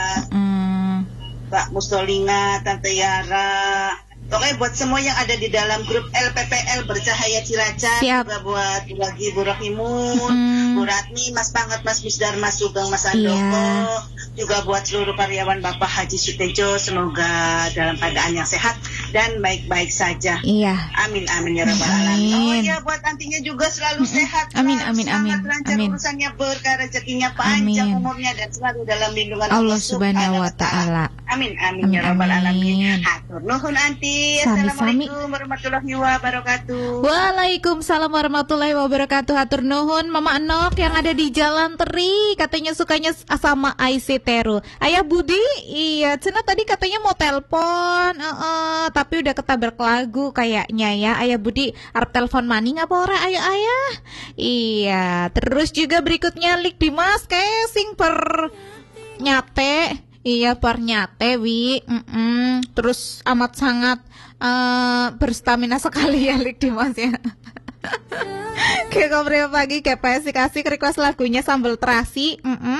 Dimas, Mbak Musdolina, Tante Yara. Pokoknya buat semua yang ada di dalam grup LPPL Bercahaya Cilacap. Siap. Juga buat lagi Bu Rohimun, Bu Ratmi, Mas Panget, Mas Misdar, Mas Sugeng, Mas Andoko. Juga buat seluruh karyawan Bapak Haji Sutejo. Semoga dalam keadaan yang sehat dan baik-baik saja. Iya. Amin, amin ya rabbal alamin. Oh ya, buat antinya juga selalu sehat. Amin, selalu amin, semangat, amin. lancar Amin. urusannya, berkah rezekinya panjang, Amin. umurnya, dan selalu dalam lindungan Allah Subhanahu wa Ta'ala. Amin, amin ya rabbal alamin. Hatur nuhun anti. Sami-sami. Assalamualaikum warahmatullahi wabarakatuh. Waalaikumsalam warahmatullahi wabarakatuh. Hatur nuhun Mama Enok yang ada di Jalan Teri, katanya sukanya sama IC Teru. Ayah Budi, iya Cina tadi katanya mau telepon, tapi udah ketabrak lagu kayaknya ya. Ayah Budi arep telepon maning apa ora ayah? Iya, terus juga berikutnya Lik Dimas kayak sing per nyate. Iya pernyate Wi. Terus amat sangat berstamina sekali ya Lik Dimas ya. Kayak ngobrol pagi kayak PSI kasih request lagunya Sambal Terasi.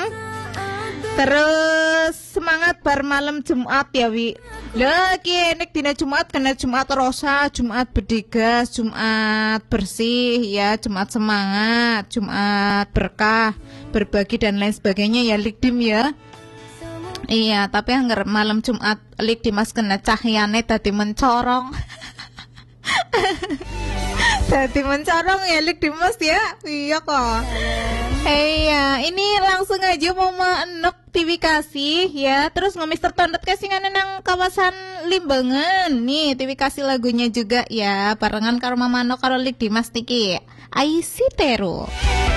Terus semangat bar malam Jumat ya Wi. Lagi enek dina Jumat kena Jumat rosa, Jumat bedigas, Jumat bersih ya, Jumat semangat, Jumat berkah, berbagi dan lain sebagainya ya Lik Dim ya. Iya, tapi anggar malam Jumat Lik Dimas kena cahyane tadi mencorong. Tadi mencorong ya Lik Dimas ya. Iya kok. Iya, ini langsung aja Mama Enok TV kasih ya. Terus Mister Tondet kasingan nang kawasan Limbangan. Nih, TV kasih lagunya juga ya. Barengan karo Mama Enok karo Lik Dimas niki. IC Teru.